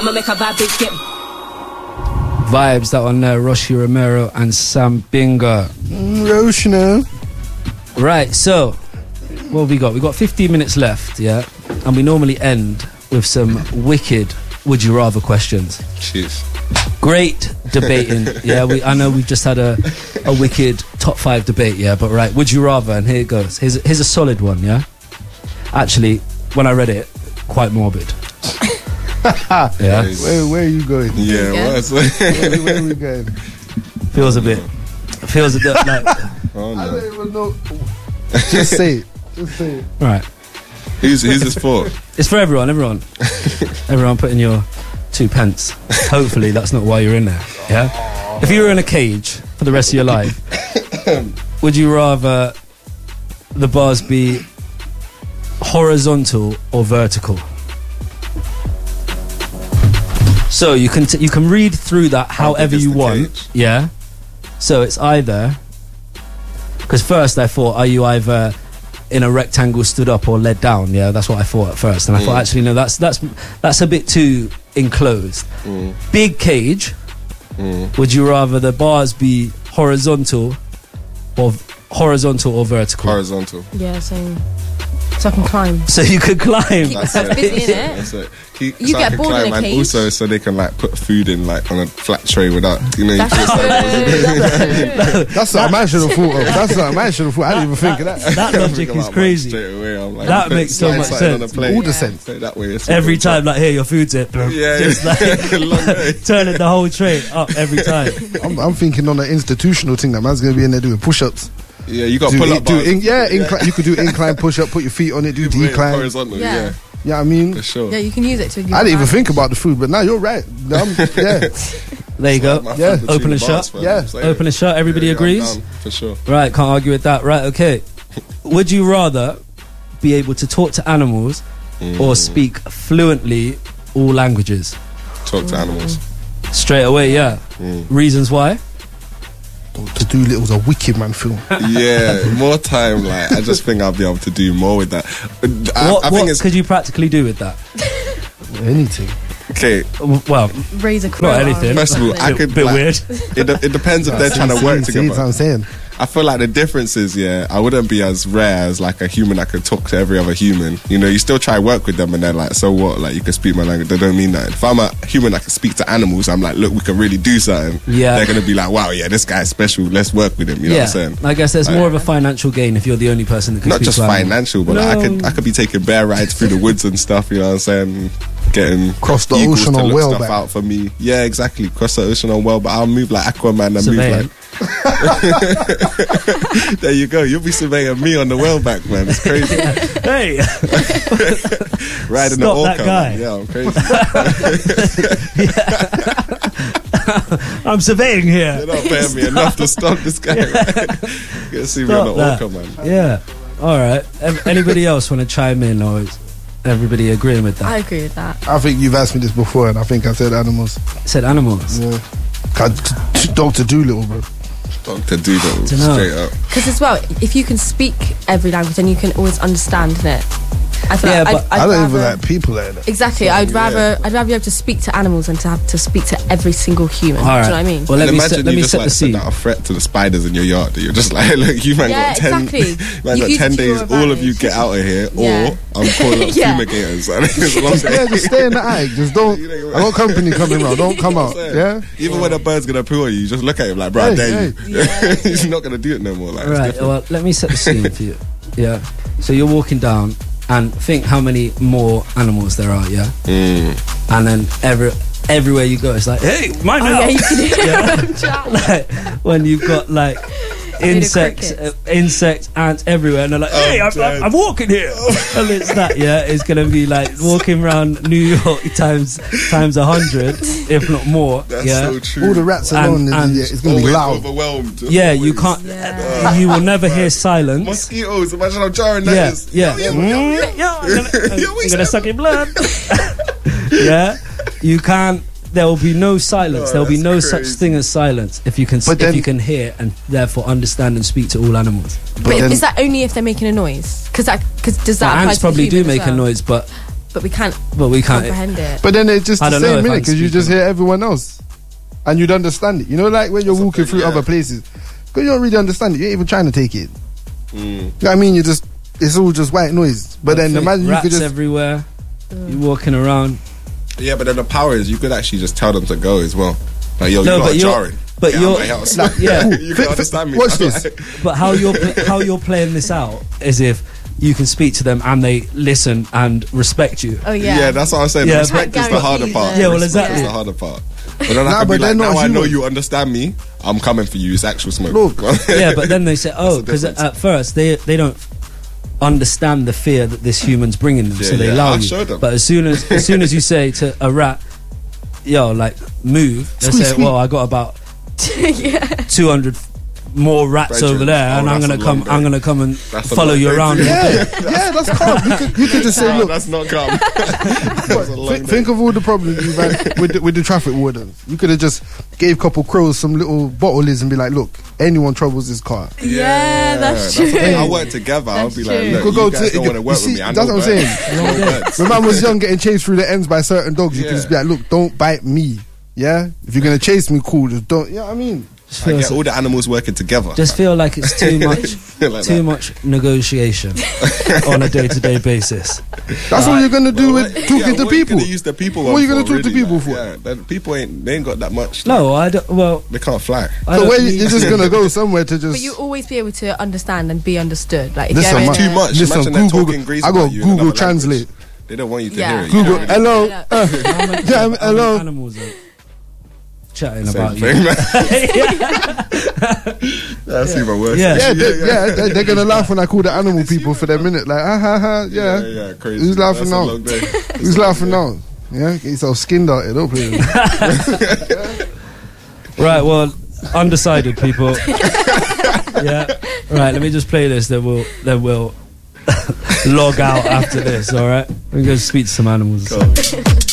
I'ma make a vibe get. Vibes, that one there, Roshi Romero and Sam Binga. Roshna. Right, so what have we got? We've got 15 minutes left, yeah? And we normally end with some wicked would you rather questions. Cheers. Great debating, yeah? I know we've just had a wicked top 5 debate, yeah? But right, would you rather, and here it goes. Here's a solid one, yeah? Actually, when I read it, quite morbid. Yeah. Where are you going? Yeah, where are we going? Feels a bit like. Oh, I no. don't even know. Just say it. Just say it. Right. Who's this for? It's for everyone. Everyone put in your 2 pence. Hopefully that's not why you're in there. Yeah. If you were in a cage for the rest of your life, would you rather the bars be horizontal or vertical? So you can read through that however you want. Cage? Yeah. So it's either, because first I thought, are you either in a rectangle stood up or led down? Yeah, that's what I thought at first, and I thought actually no, that's a bit too enclosed. Big cage. Would you rather the bars be horizontal or vertical? Horizontal. Yeah, same. So I can climb. So you could climb. Keep yourself busy, innit? That's it. You get bored in a and cage. also so they can like put food in like on a flat tray without, you know. That's true. That's what I should have thought of. I didn't even think of that. That logic is crazy. Straight away, I'm like, That makes so much something on sense. a plate. All the sense. So that way it's Every time, like, here, your food's it. Yeah, Just like long way. turning the whole tray up every time. I'm thinking on an institutional thing that man's going to be in there doing push-ups. Yeah, you got to pull up bars. Incline. You could do incline push-up, put your feet on it, do decline. Horizontal, Yeah. Yeah, I mean, for sure. Yeah, you can use it to. I didn't even think about the food, but now you're right. Yeah. There you go. My Yeah. friend between Open the and bars, shut. fam. Yeah. I'm saying. Open and shut. Everybody Yeah, I'm agrees? down, for sure. Right, can't argue with that. Right, okay. Would you rather be able to talk to animals or speak fluently all languages? Talk to animals. Straight away, yeah. Reasons why? To do Little's a wicked man film. Yeah, more time. Like I just think I'll be able to do more with that. I think What it's could you practically do with that? Anything. okay. Well, raise a crow. not anything. First of all, I could bit like, weird. It depends if they're trying to work See what together. I'm saying? I feel like the difference is, yeah, I wouldn't be as rare as like a human that could talk to every other human. You know, you still try to work with them and they're like, so what? Like, you can speak my language. They don't mean that. If I'm a human that can speak to animals, I'm like, look, we can really do something. Yeah. They're going to be like, wow, yeah, this guy's special. Let's work with him. You know what I'm saying? I guess there's more of a financial gain if you're the only person that can Not speak just to animals. financial, but like, I could be taking bear rides through the woods and stuff, you know what I'm saying? Getting Cross the eagles ocean to on look whaleback. stuff out for me. Yeah, exactly. Cross the ocean on whale, but I'll move like Aquaman and Surveying. move like there you go. You'll be surveying me on the whaleback, man. It's crazy. Hey, Riding Stop the that orca. guy. Man. Yeah, I'm crazy. I'm surveying here. You're not paying me enough to stop this guy. You can see me Stop on the that. orca, man. Yeah. All right. Anybody else want to chime in, or is everybody agreeing with that? I agree with that. I think you've asked me this before, and I think I said animals. Said animals. Yeah. Dr. Doolittle, bro. Dr. Doodle, Dunno. straight up. Because as well, if you can speak every language, then you can always understand it. I feel Yeah, like but I don't even like people like that. Exactly. I'd rather be able to speak to animals than to have to speak to every single human. All Do right. you know what I mean? Well, let And me imagine set you the just like scene. send out a threat to the spiders in your yard. That you're just like, look, you man Yeah, got 10, exactly. man You got use 10 it to your days. All of you advantage. get out of here, Yeah. or I'm calling up Yeah. fumigators. And it's a long Yeah, day. just stay in the attic. Just don't. I got company coming round. Don't come out. Yeah. Even when a bird's gonna poo on you, you just look at him like, bro, I Hey, dare hey. you. He's not gonna do it no more. Like, it's Right. different. Well, let me set the scene for you. Yeah. So you're walking down, and think how many more animals there are. Yeah. And then everywhere you go, it's like, hey, mine Oh, now. yeah, you can hear Yeah. them chat. Like, when you've got like insects, ants everywhere, and they're like, hey, I'm walking here. And it's that, yeah, it's gonna be like walking around New York times 100, if not more. That's yeah. so true. All the rats And- alone. and It's gonna be Always loud. overwhelmed. Yeah, you Always. can't. Yeah. You will never hear silence. Mosquitoes. Imagine how jarring that Yeah, is. yeah. Yeah, I'm gonna suck your blood. Yeah, you can't. There will be no silence. Oh, there will be no that's such crazy. thing as silence if you can But then- if you can hear and therefore understand and speak to all animals. But then- is that only if they're making a noise? Because does that Well, apply ants to probably the do human make as a well? noise, but but we can't But we can't. comprehend it. But then it's just I the don't know same if minute I'm because you just speaking. hear everyone else, and you'd understand it. You know, like when you're That's the walking thing, through yeah. other places, because you don't really understand it. You ain't even trying to take it. Mm. You know what I mean? It's all just white noise. But then imagine you rats could just. everywhere. You walking around. Yeah, but then the power is you could actually just tell them to go as well. Like, yo, No, you're but not you're- jarring. but Get out you're- of my house. like, yeah. You can understand me. Watch this. But how you're playing this out is if you can speak to them and they listen and respect you. Oh yeah. Yeah, that's what I'm saying. Yeah, Respect but- is the harder part. Yeah, well, Respect exactly. is the harder part. But then I Nah, can but be they're like, not now I know human. you understand me. I'm coming for you. It's actual smoke. Look. Yeah, but then they say, oh, the because difference. at first they don't understand the fear that this human's bringing them, Yeah, so they yeah, allow I'll you. show them. But as soon as you say to a rat, yo, like move, they Squeeze say, me. well, I got about yeah. 200 more rats Brethren. over there, and Oh, I'm that's gonna a come. long I'm day. gonna come and That's a follow long you day around. too. all day. Yeah, that's calm. You could just say, Nah, look, that's not calm. That's a long think day. of all the problems you've had with the traffic wardens. You could have just gave a couple crows some little bottle lids and be like, look, anyone troubles this car. Yeah, that's the true. thing. I work together. I'll That's be like, true. look, Could go you guys to- don't want to work you with see, me. I that's know what I'm birds. saying. I know birds. When man was young getting chased through the ends by certain dogs, you could Yeah. just be like, look, don't bite me. Yeah? If you're going to chase me, cool. Just don't. Yeah, I mean. Just I feel, get all the animals working together. just feel like it's too much, Like too that. much negotiation on a day-to-day basis. That's what you're going to do Well, with yeah, talking what to you people. gonna use the people What one are you gonna for, talk to really? people Like, for? Yeah, the people they ain't got that much. No, I don't. Well, They can't fly. I So don't where need you're just to- going to go somewhere to just. But you always be able to understand and be understood. Like if Listen, you're in man. Too a- much. Listen, Imagine they're Google- talking grease I got about you in Google another Translate. language. They don't want you to Yeah. hear it. Google, You know what I mean? hello. How many- Yeah, how many hello. animals are chatting Same about thing, you? man. That's even worse. Yeah. They're going to laugh when I call the animal people for their minute. Like, ha ha ha, yeah. Yeah, crazy. Who's laughing That's a now? long day. Who's laughing now? Yeah, get yourself skinned out here. Don't play with me. Right, well, undecided people. Yeah. Right, let me just play this, then we'll log out after this, alright? We're going to speak to some animals. Cool.